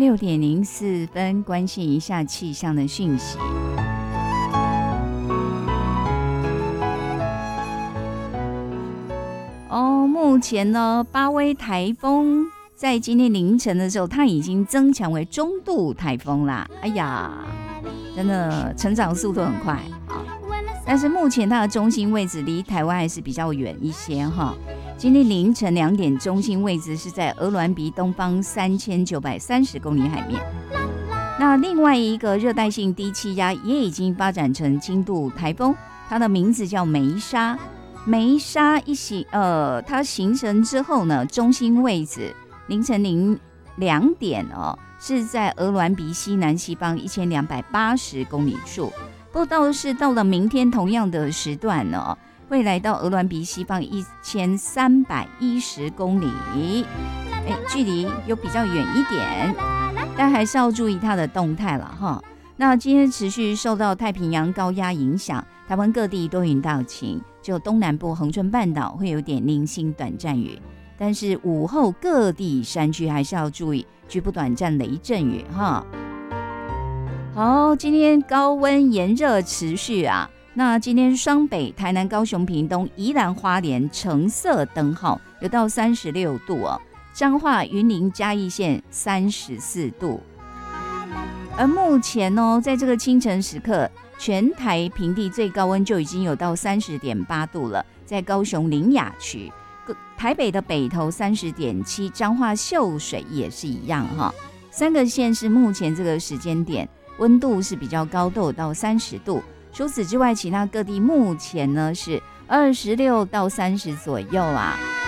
6:04，关心一下气象的讯息。目前呢，巴威台风在今天凌晨的时候，它已经增强为中度台风啦。哎呀，真的成长速度很快啊！但是目前它的中心位置离台湾还是比较远一些哈。今天凌晨2点，中心位置是在鹅銮鼻东方3930公里海面。那另外一个热带性低气压也已经发展成轻度台风，它的名字叫梅莎。梅莎它形成之后呢，中心位置凌晨2点是在鹅銮鼻西南西方1280公里处。不过到了明天同样的时段呢，会来到鹅銮鼻西方1310公里，距离有比较远一点，但还是要注意它的动态了哈。那今天持续受到太平洋高压影响，台湾各地多云到晴，只有东南部恒春半岛会有点零星短暂雨，但是午后各地山区还是要注意局部短暂雷阵雨哈。好，今天高温炎热持续啊，那今天双北、台南、高雄、屏东、宜兰、花莲橙色灯号有到36度哦，彰化、云林、嘉义县34度。而目前在这个清晨时刻，全台平地最高温就已经有到30.8度了，在高雄苓雅区，台北的北投30.7，彰化秀水也是一样哈。3个县市目前这个时间点温度是比较高，都有到30度。除此之外，其他各地目前呢是26到30左右啊。